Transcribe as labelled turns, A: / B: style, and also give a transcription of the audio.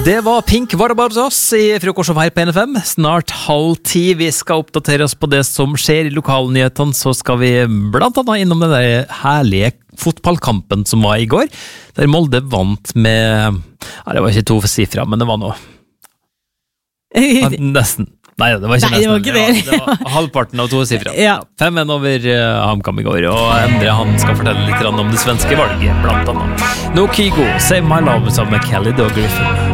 A: Det var Pink Barbaros i frokost og vei på NFM. Snart 9:30. Vi skal oppdatere oss på det som skjer i lokalnyhetene. Så skal vi blant annet innom den der herlige fotballkampen som var i går, der Molde vant med, ja, det var ikke 2 sifra, men det var noe. Nesten. Nei, det var ikke nesten. Det var halvparten av 2 sifra.
B: Ja.
A: 5-1 over HamKam i går, og Endre han skal fortelle litt om det svenske valget, blant annet. Nå Kygo, Save My Love sammen med Kelly Doe Griffin.